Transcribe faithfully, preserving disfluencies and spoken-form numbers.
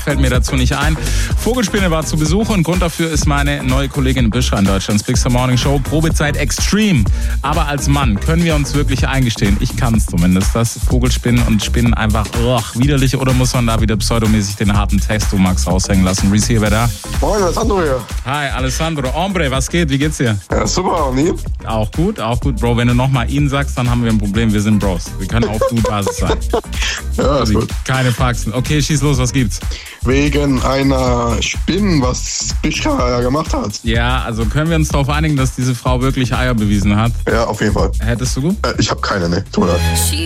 Fällt mir dazu nicht ein. Vogelspinne war zu Besuch und Grund dafür ist meine neue Kollegin Büschra in Deutschlands Big Star Morning Show. Probezeit extrem. Aber als Mann können wir uns wirklich eingestehen, ich kann es zumindest, dass Vogelspinnen und Spinnen einfach oh, widerlich, oder muss man da wieder pseudomäßig den harten Text, du Max, raushängen lassen? Reese hier, wer da? Moin, Alessandro hier. Hi, Alessandro. Hombre, was geht? Wie geht's dir? Ja, super, und nie? Auch gut, auch gut. Bro, wenn du nochmal ihn sagst, dann haben wir ein Problem. Wir sind Bros. Wir können auf Du-Basis sein. Ja, ist gut. Keine Faxen. Okay, schieß los, was gibt's? Wegen einer Spinne, was Büschra ja gemacht hat. Ja, also können wir uns darauf einigen, dass diese Frau wirklich Eier bewiesen hat? Ja, auf jeden Fall. Hättest du gut? Äh, ich habe keine, ne? Tut mir leid.